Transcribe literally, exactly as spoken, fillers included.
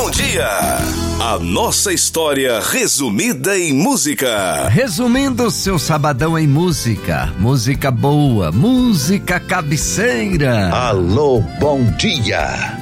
Bom Dia. A nossa história resumida em música. Resumindo seu sabadão em música. Música boa, música cabeceira. Alô, bom dia.